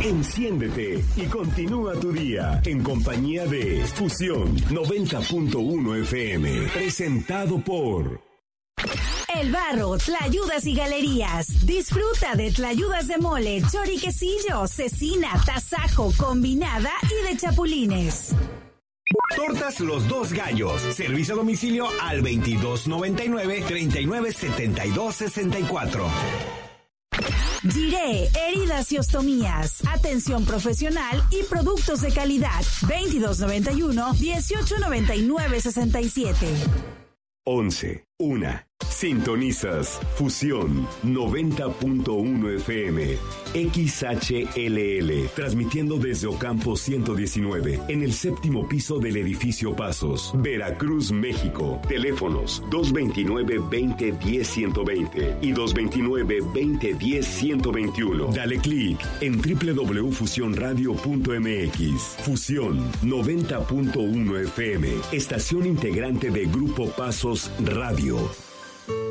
Enciéndete y continúa tu día en compañía de Fusión 90.1 FM. Presentado por El Barro, Tlayudas y Galerías. Disfruta de tlayudas de mole, choriquecillo, cecina, tasajo, combinada y de chapulines. Tortas Los Dos Gallos. Servicio a domicilio al 2299-397264. Giré, heridas y ostomías, atención profesional y productos de calidad. 2291-1899-67. 11:01. Sintonizas Fusión 90.1 FM XHLL, transmitiendo desde Ocampo 119 en el séptimo piso del edificio Pasos, Veracruz, México. Teléfonos 229-2010-120 y 229-2010-121. Dale clic en www.fusionradio.mx. Fusión 90.1 FM, estación integrante de Grupo Pasos Radio.